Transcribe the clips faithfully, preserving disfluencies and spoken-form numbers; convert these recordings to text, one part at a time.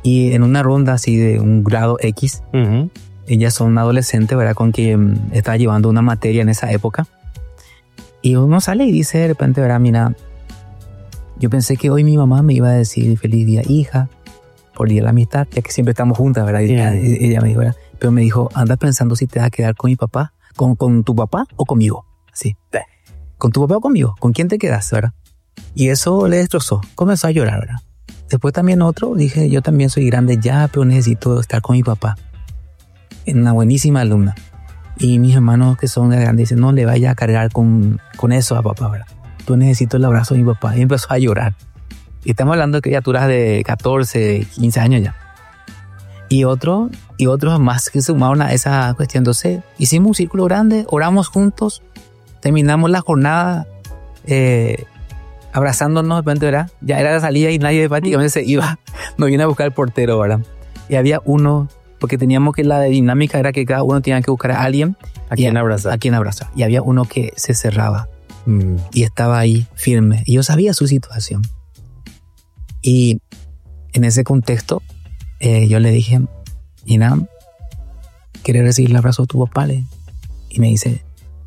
Y en una ronda así de un grado X, uh-huh. ellas son adolescentes, ¿verdad? Con quien estaba llevando una materia en esa época. Y uno sale y dice de repente, ¿verdad? Mira, yo pensé que hoy mi mamá me iba a decir feliz día, hija, por el día de la amistad, ya que siempre estamos juntas, ¿verdad? Y ella, ella me dijo, ¿verdad? Pero me dijo, anda pensando si te vas a quedar con mi papá, con, con tu papá o conmigo. Así. ¿Con tu papá o conmigo? ¿Con quién te quedas, verdad? Y eso le destrozó. Comenzó a llorar, ¿verdad? Después también otro, dije, yo también soy grande ya, pero necesito estar con mi papá. Una buenísima alumna. Y mis hermanos que son grandes dicen, no le vaya a cargar con, con eso a papá, ¿verdad? Tú necesito el abrazo de mi papá. Y empezó a llorar. Y estamos hablando de criaturas de catorce, quince años ya. Y otro, y otros más que sumaron a esa cuestión. Entonces, hicimos un círculo grande, oramos juntos, terminamos la jornada eh, abrazándonos, de repente, ¿verdad? Ya era la salida y nadie prácticamente se iba. Nos vino a buscar el portero, ¿verdad? Y había uno, porque teníamos que la dinámica era que cada uno tenía que buscar a alguien. A quien abrazar. A quien abrazar. Y había uno que se cerraba. Mm. Y estaba ahí firme. Y yo sabía su situación. Y en ese contexto, eh, yo le dije, Inam, ¿quieres recibir el abrazo de tu papá? Y me dice,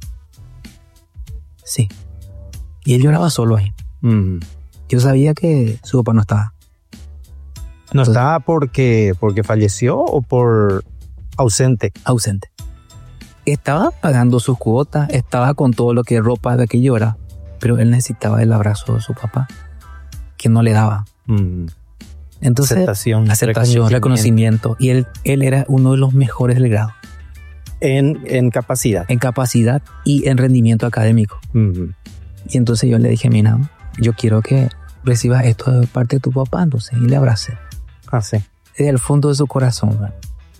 sí. Y él lloraba solo ahí. Mm. Yo sabía que su papá no estaba. ¿No Entonces, estaba porque, porque falleció o por ausente? Ausente. Estaba pagando sus cuotas, estaba con todo lo que ropa de que llora, pero él necesitaba el abrazo de su papá, que no le daba. Mm. Entonces, aceptación, aceptación reconocimiento. reconocimiento. Y él, él era uno de los mejores del grado. En, en capacidad. En capacidad y en rendimiento académico. Mm-hmm. Y entonces yo le dije, mira, yo quiero que recibas esto de parte de tu papá, entonces, y le abracé. Ah, sí. Desde el fondo de su corazón, ¿verdad?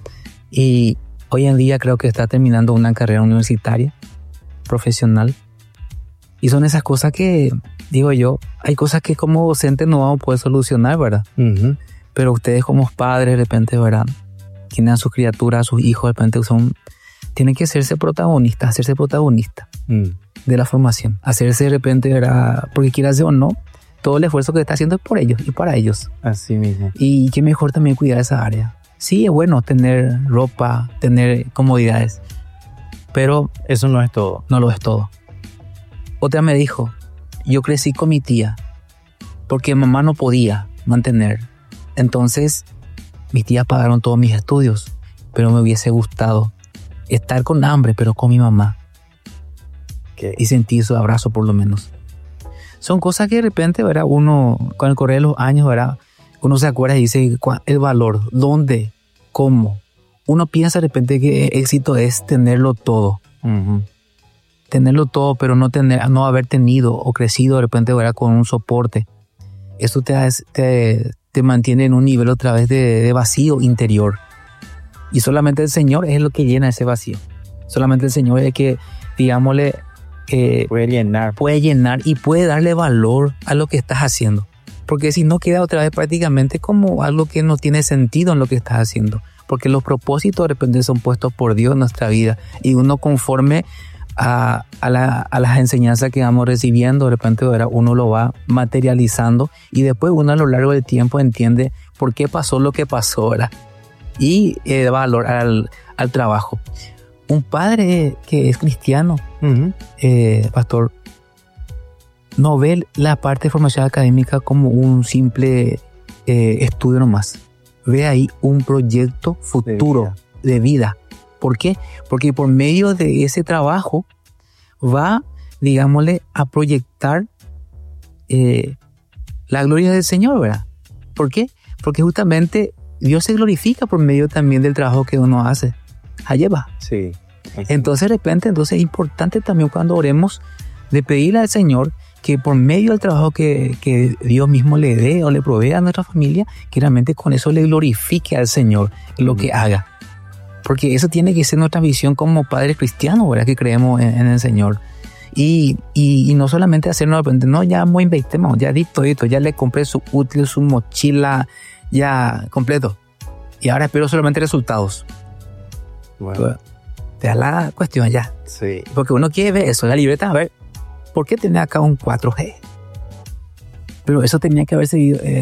Y hoy en día creo que está terminando una carrera universitaria, profesional. Y son esas cosas que, digo yo, hay cosas que como docentes no vamos a poder solucionar, ¿verdad? Uh-huh. Pero ustedes como padres, de repente, ¿verdad? Tienen a sus criaturas, a sus hijos, de repente son... Tienen que hacerse protagonistas, hacerse protagonistas uh-huh. de la formación. Hacerse de repente, ¿verdad? Porque quieras o no, todo el esfuerzo que está haciendo es por ellos y para ellos. Así mismo. Y qué mejor también cuidar esa área. Sí, es bueno tener ropa, tener comodidades, pero... Eso no es todo. No lo es todo. Otra me dijo, yo crecí con mi tía porque mamá no podía mantener. Entonces, mis tías pagaron todos mis estudios, pero me hubiese gustado estar con hambre, pero con mi mamá. Okay. Y sentir su abrazo por lo menos. Son cosas que de repente, ¿verdad? Uno, con el correr de los años, ¿verdad? Uno se acuerda y dice el valor, dónde, cómo. Uno piensa de repente que éxito es tenerlo todo. Uh-huh. Tenerlo todo, pero no tener, no haber tenido o crecido de repente, ¿verdad? Con un soporte. Esto te, te, te mantiene en un nivel otra vez de, de vacío interior. Y solamente el Señor es lo que llena ese vacío. Solamente el Señor es el que, digámosle, eh, puede llenar. Puede llenar y puede darle valor a lo que estás haciendo. Porque si no, queda otra vez prácticamente como algo que no tiene sentido en lo que estás haciendo. Porque los propósitos de repente son puestos por Dios en nuestra vida. Y uno conforme A, a, la, a las enseñanzas que vamos recibiendo, de repente ¿verdad? Uno lo va materializando y después uno a lo largo del tiempo entiende por qué pasó lo que pasó, ¿verdad? Y eh, da valor al, al trabajo. Un padre que es cristiano, uh-huh. eh, pastor, no ve la parte de formación académica como un simple eh, estudio nomás. Ve ahí un proyecto futuro de vida. de vida. ¿Por qué? Porque por medio de ese trabajo va, digámosle, a proyectar eh, la gloria del Señor, ¿verdad? ¿Por qué? Porque justamente Dios se glorifica por medio también del trabajo que uno hace. Allá va. Sí. Así. Entonces, de repente, entonces es importante también cuando oremos de pedirle al Señor que por medio del trabajo que, que Dios mismo le dé o le provea a nuestra familia, que realmente con eso le glorifique al Señor lo mm. que haga. Porque eso tiene que ser nuestra visión como padres cristianos, ¿verdad? Que creemos en, en el Señor. Y, y, y no solamente hacernos, no, ya muy invertimos, ya di todo esto, ya le compré su útil, su mochila, ya completo. Y ahora espero solamente resultados. Bueno. Te da la cuestión ya. Sí. Porque uno quiere ver eso, la libreta, a ver, ¿por qué tenía acá un cuatro G? Pero eso tenía que haber seguido, eh,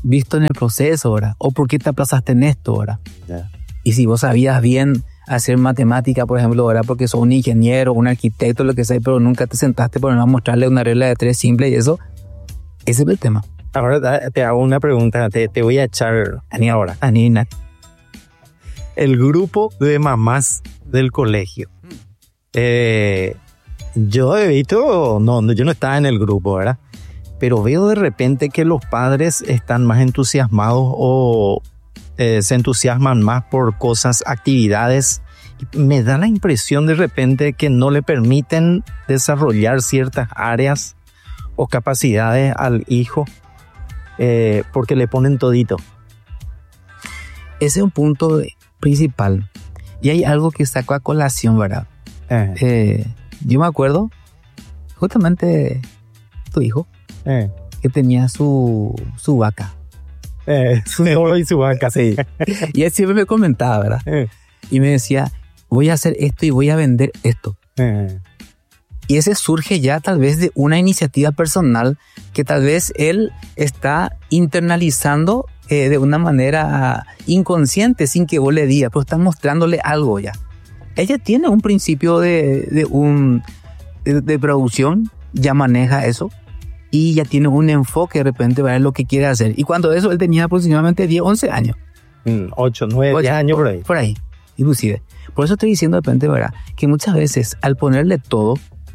visto en el proceso, ¿verdad? O por qué te aplazaste en esto, ¿verdad? Yeah. Y si vos sabías bien hacer matemática, por ejemplo, ¿verdad? Porque sos un ingeniero, un arquitecto, lo que sea, pero nunca te sentaste por a mostrarle una regla de tres simple y eso, ese es el tema. Ahora te hago una pregunta, te, te voy a echar Ani ahora. Anina. El grupo de mamás del colegio. Eh, yo he visto, no, yo no estaba en el grupo, ¿verdad? Pero veo de repente que los padres están más entusiasmados o eh, se entusiasman más por cosas, actividades. Me da la impresión de repente que no le permiten desarrollar ciertas áreas o capacidades al hijo eh, porque le ponen todito. Ese es un punto principal. Y hay algo que sacó a colación, ¿verdad? Eh. Eh, yo me acuerdo justamente tu hijo eh. que tenía su, su vaca. Eh, su oro y su vaca, sí. Y él siempre me comentaba, ¿verdad? Eh. Y me decía, voy a hacer esto y voy a vender esto. Eh. Y ese surge ya tal vez de una iniciativa personal que tal vez él está internalizando eh, de una manera inconsciente sin que vos le digas, pero está mostrándole algo ya. Ella tiene un principio de, de, un, de, de producción, ya maneja eso y ya tiene un enfoque de repente para lo que quiere hacer. Y cuando eso él tenía aproximadamente diez, once años. ocho, nueve, diez años por ahí. Por ahí, inclusive. Por eso estoy diciendo de repente, ¿verdad? Que muchas veces al ponerle todo,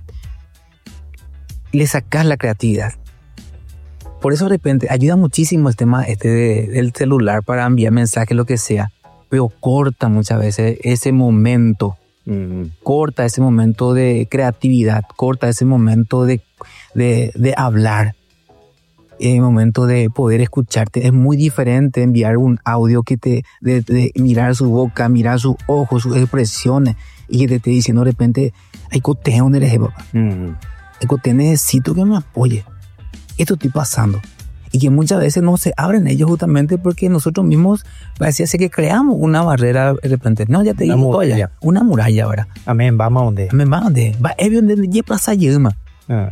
le sacas la creatividad. Por eso de repente ayuda muchísimo el tema este de, del celular para enviar mensajes, lo que sea. Pero corta muchas veces ese momento, mm. corta ese momento de creatividad, corta ese momento de, de, de hablar, el momento de poder escucharte. Es muy diferente enviar un audio que te, de, de mirar su boca, mirar sus ojos, sus expresiones y que te esté diciendo de repente, ay, cote, ¿dónde eres, papá? Mm. Ay, cote, necesito que me apoye. Esto estoy pasando. Y que muchas veces no se abren ellos justamente porque nosotros mismos parecía ser que creamos una barrera de repente. No, ya te digo, una muralla. Una muralla ahora. Amén, vamos a donde. Amén, vamos a donde. Va, es donde ya pasa yema. Ah.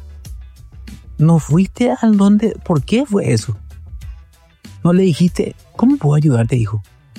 No fuiste al donde. ¿Por qué fue eso? No le dijiste, ¿cómo puedo ayudarte, hijo?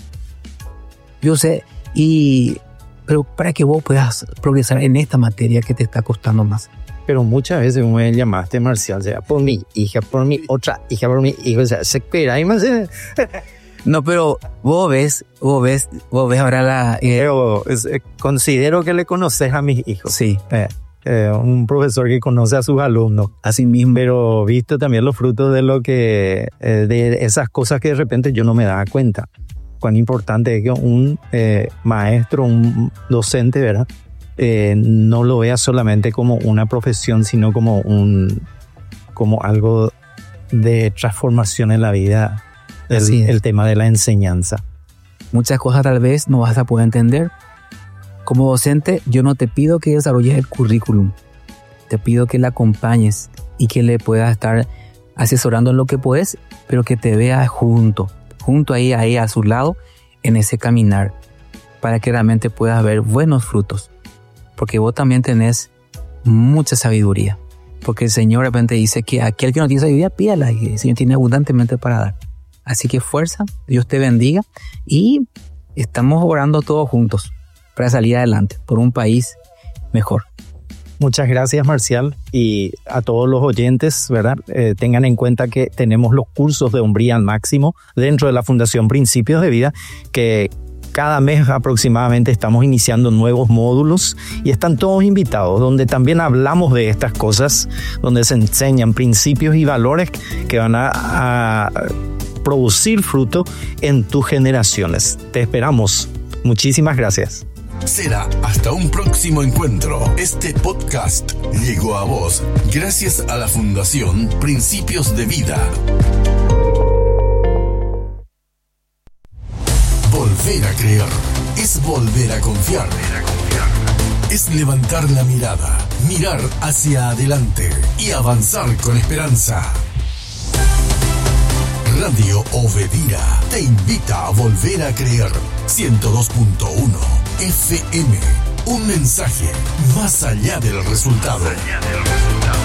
Yo sé, y pero para que vos puedas progresar en esta materia que te está costando más. Pero muchas veces me llamaste, Marcial, o sea, por mi hija, por mi otra hija, por mi hijo, o sea, se espera y más. No, pero vos ves, vos ves, vos ves ahora la... Eh, pero es, eh, considero que le conoces a mis hijos. Sí. Eh, eh, un profesor que conoce a sus alumnos. Así mismo. Pero visto también los frutos de lo que, eh, de esas cosas que de repente yo no me daba cuenta. Cuán importante es que un eh, maestro, un docente, ¿verdad? Eh, no lo vea solamente como una profesión, sino como un como algo de transformación en la vida, el, el tema de la enseñanza. Muchas cosas tal vez no vas a poder entender. Como docente, yo no te pido que desarrolles el currículum, te pido que le acompañes y que le puedas estar asesorando en lo que puedes, pero que te veas junto, junto ahí, ahí a su lado, en ese caminar, para que realmente puedas ver buenos frutos. Porque vos también tenés mucha sabiduría. Porque el Señor de repente dice que aquel que no tiene sabiduría, pídala, y el Señor tiene abundantemente para dar. Así que fuerza, Dios te bendiga y estamos orando todos juntos para salir adelante por un país mejor. Muchas gracias, Marcial, y a todos los oyentes, ¿verdad? Eh, tengan en cuenta que tenemos los cursos de hombría al máximo dentro de la Fundación Principios de Vida, que cada mes aproximadamente estamos iniciando nuevos módulos y están todos invitados, donde también hablamos de estas cosas, donde se enseñan principios y valores que van a, a producir fruto en tus generaciones. Te esperamos. Muchísimas gracias. Será hasta un próximo encuentro. Este podcast llegó a vos gracias a la Fundación Principios de Vida. Volver a creer es volver a confiar. Es levantar la mirada, mirar hacia adelante y avanzar con esperanza. Radio Obedira te invita a volver a creer. ciento dos punto uno F M. Un mensaje más allá del resultado. Más allá del resultado.